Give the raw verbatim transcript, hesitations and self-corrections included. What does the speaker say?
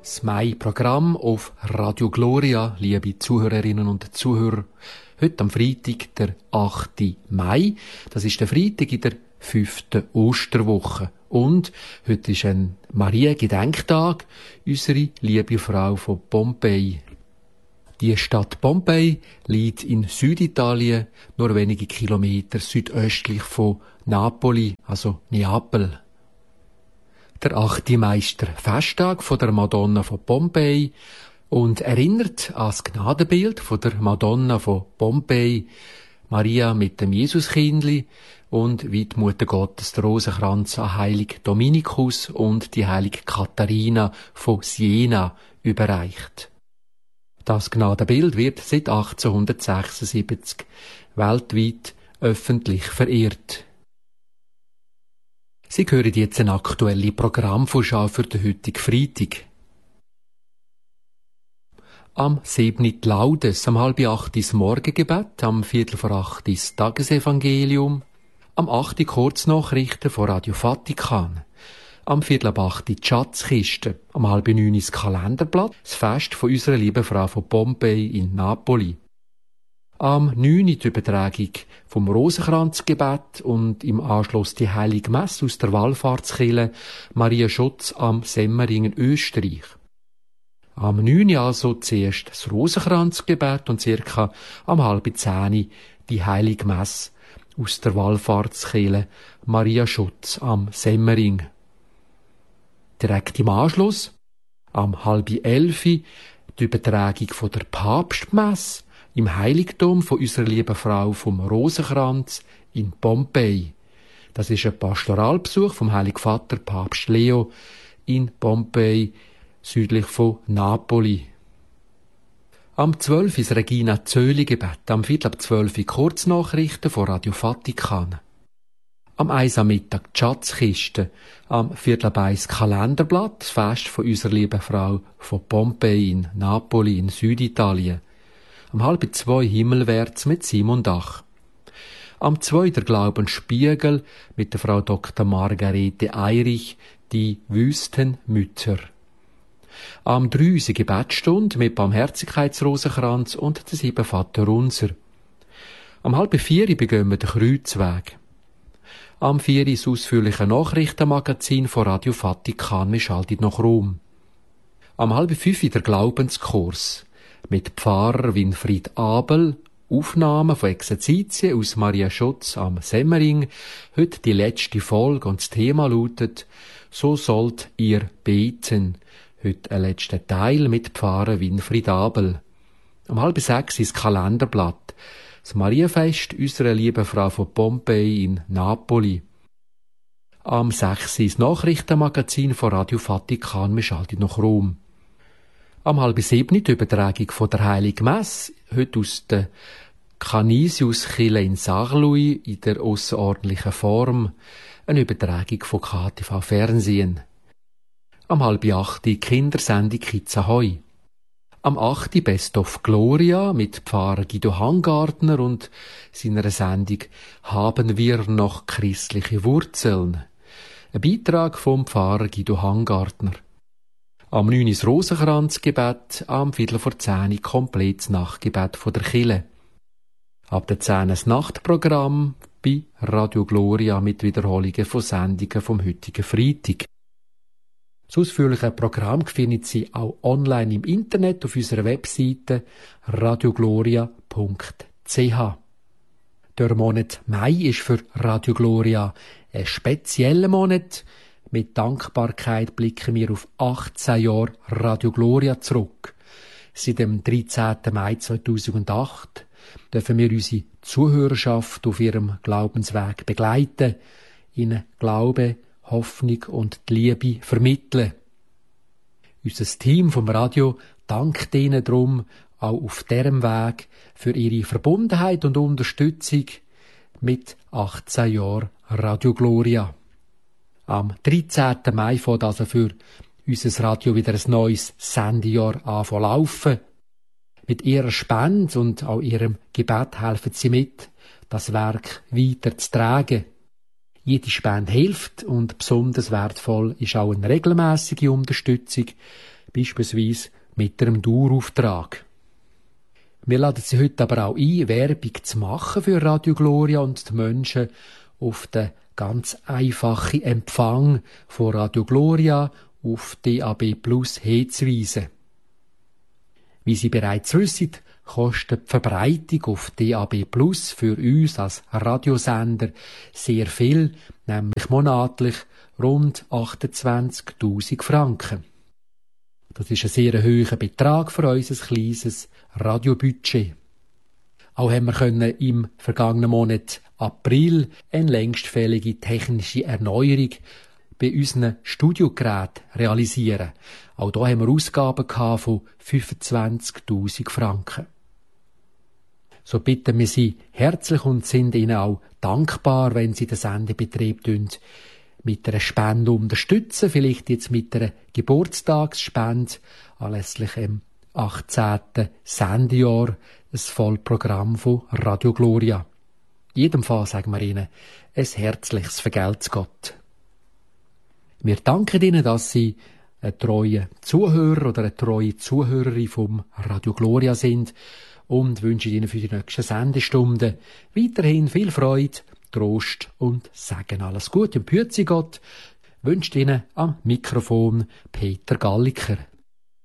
Das Mai-Programm auf Radio Gloria, liebe Zuhörerinnen und Zuhörer. Heute am Freitag, der achte Mai. Das ist der Freitag in der fünften Osterwoche. Und heute ist ein Maria-Gedenktag, unsere liebe Frau von Pompeji. Die Stadt Pompeji liegt in Süditalien, nur wenige Kilometer südöstlich von Napoli, also Neapel. Der achte Mai ist der Festtag von der Madonna von Pompeji und erinnert an das Gnadenbild von der Madonna von Pompeji, Maria mit dem Jesuskindli und wie die Mutter Gottes der Rosenkranz an Heilig Dominikus und die Heilige Katharina von Siena überreicht. Das Gnadenbild wird seit achtzehnhundertsechsundsiebzig weltweit öffentlich verehrt. Sie hören jetzt eine aktuelle Programmvorschau für den heutigen Freitag. Am siebten Laudes, am halb acht das Morgengebet, am viertel vor acht das Tagesevangelium, am acht Kurznachrichten von Radio Vatikan, am viertel ab acht die Schatzkiste, am halb neun das Kalenderblatt, das Fest von unserer lieben Frau von Pompeji in Napoli. Am neun die Übertragung vom Rosenkranzgebet und im Anschluss die Heilige Messe aus der Wallfahrtskirche Maria Schutz am Semmeringen, Österreich. Am neun also zuerst das Rosenkranzgebet und circa am halb zehn die Heilige Messe aus der Wallfahrtskirche Maria Schutz am Semmering. Direkt im Anschluss am halb elf die Übertragung von der Papstmesse im Heiligtum von unserer lieben Frau vom Rosenkranz in Pompeji. Das ist ein Pastoralbesuch vom Heiligen Vater Papst Leo in Pompeji, südlich von Napoli. Am zwölf das Regina Zöli-Gebet, am viertel ab zwölf Kurznachrichten von Radio Vatikan. Am eins am Mittag die Schatzkiste, am viertel ab eins Kalenderblatt, das Fest von unserer lieben Frau von Pompeji in Napoli in Süditalien. Am halb zwei Himmelwärts mit Simon Dach. Am zwei der Glaubensspiegel mit der Frau Doktor Margarete Eirich, die Wüstenmütter. Am drei die Gebetsstunde mit Barmherzigkeitsrosenkranz und der sieben Vaterunser. Am halb vier begehen wir den Kreuzweg. Am vier das ausführliche Nachrichtenmagazin von Radio Vatikan, wir schalten nach Rom. Am halb fünf der Glaubenskurs mit Pfarrer Winfried Abel, Aufnahmen von Exerzitien aus Maria Schutz am Semmering, heute die letzte Folge und das Thema lautet «So sollt ihr beten». Heute ein letzter Teil mit Pfarrer Winfried Abel. Um halb sechs ist das Kalenderblatt, das Marienfest unserer lieben Frau von Pompeji in Napoli. Am sechs das Nachrichtenmagazin von Radio Vatikan, wir schalten nach Rom. Am halb sieben die Übertragung von der Heiligen Messe, heute aus der Canisiuskirche in Sarlui in der ausserordentlichen Form, eine Übertragung von K T V Fernsehen. Am halb acht die Kindersendung Kids Ahoi. Am acht Best of Gloria mit Pfarrer Guido Hangartner und seiner Sendung Haben wir noch christliche Wurzeln? Ein Beitrag vom Pfarrer Guido Hangartner. Am neun das Rosenkranzgebet, am viertel vor zehn komplettes Nachtgebet von der Kirche. Ab der zehn das Nachtprogramm bei Radio Gloria mit Wiederholungen von Sendungen vom heutigen Freitag. Das ausführliche Programm finden Sie auch online im Internet auf unserer Webseite radiogloria punkt c h. Der Monat Mai ist für Radio Gloria ein spezieller Monat. Mit Dankbarkeit blicken wir auf achtzehn Jahre Radio Gloria zurück. Seit dem dreizehnten Mai zweitausendacht dürfen wir unsere Zuhörerschaft auf ihrem Glaubensweg begleiten, ihnen Glaube, Hoffnung und die Liebe vermitteln. Unser Team vom Radio dankt Ihnen darum auch auf diesem Weg für Ihre Verbundenheit und Unterstützung mit achtzehn Jahren Radio Gloria. Am dreizehnten Mai fängt also für unser Radio wieder ein neues Sendejahr an zu laufen. Mit ihrer Spende und auch ihrem Gebet helfen Sie mit, das Werk weiter zu tragen. Jede Spende hilft und besonders wertvoll ist auch eine regelmäßige Unterstützung beispielsweise mit einem Dauerauftrag. Wir laden Sie heute aber auch ein, Werbung zu machen für Radio Gloria und die Menschen auf den ganz einfachen Empfang von Radio Gloria auf D A B Plus hinzuweisen. Wie Sie bereits wissen, kostet die Verbreitung auf D A B Plus für uns als Radiosender sehr viel, nämlich monatlich rund achtundzwanzigtausend Franken. Das ist ein sehr hoher Betrag für unser kleines Radiobudget. Auch haben wir können im vergangenen Monat April eine längstfällige technische Erneuerung bei unseren Studiogeräten realisieren. Auch da haben wir Ausgaben von fünfundzwanzigtausend Franken. So bitten wir Sie herzlich und sind Ihnen auch dankbar, wenn Sie den Sendebetrieb mit einer Spende unterstützen, vielleicht jetzt mit einer Geburtstagsspende anlässlich dem achtzehnten Sendejahr, ein Vollprogramm von Radio Gloria. In jedem Fall sagen wir Ihnen ein herzliches Vergelt's Gott. Wir danken Ihnen, dass Sie ein treuer Zuhörer oder eine treue Zuhörerin vom Radio Gloria sind und wünschen Ihnen für die nächsten Sendestunden weiterhin viel Freude, Trost und Segen. Alles Gute und Pützi Gott wünscht Ihnen am Mikrofon Peter Galliker.